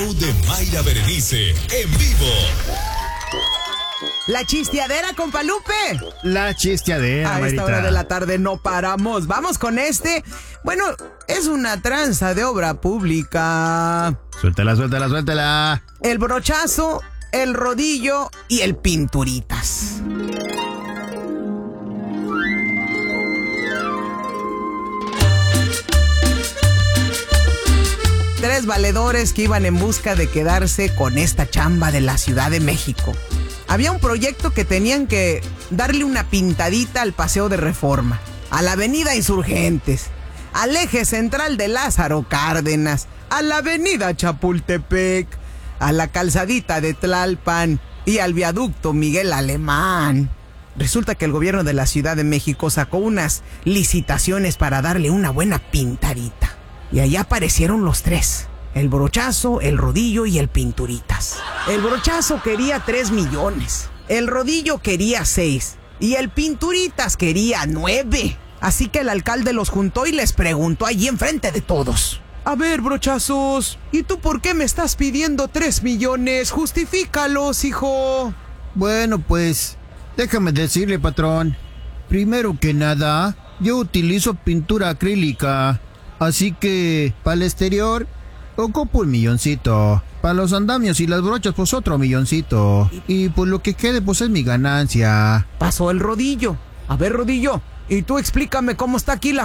show de Mayra Berenice, en vivo. La chisteadera, compa Lupe. La chisteadera, A esta Marita. hora de la tarde no paramos. Vamos con este. Bueno, es una tranza de obra pública. Suéltala, suéltala, suéltala. El brochazo, el rodillo y el pinturitas. Tres valedores que iban en busca de quedarse con esta chamba de la Ciudad de México. Había un proyecto que tenían que darle una pintadita al Paseo de Reforma, a la Avenida Insurgentes, al eje central de Lázaro Cárdenas, a la Avenida Chapultepec, a la calzadita de Tlalpan y al viaducto Miguel Alemán. Resulta que el gobierno de la Ciudad de México sacó unas licitaciones para darle una buena pintadita. Y allá aparecieron los tres: el brochazo, el rodillo y el pinturitas. El brochazo quería 3 millones, el rodillo quería 6 y el pinturitas quería 9. Así que el alcalde los juntó y les preguntó allí enfrente de todos: a ver, brochazos, ¿y tú por qué me estás pidiendo 3 millones? Justifícalos, hijo. Bueno, pues, déjame decirle, patrón. Primero que nada, yo utilizo pintura acrílica. Así que, para el exterior, ocupo 1 milloncito. Para los andamios y las brochas, pues otro milloncito. Y pues lo que quede, pues es mi ganancia. Pasó el rodillo. A ver, rodillo, y tú explícame cómo está aquí la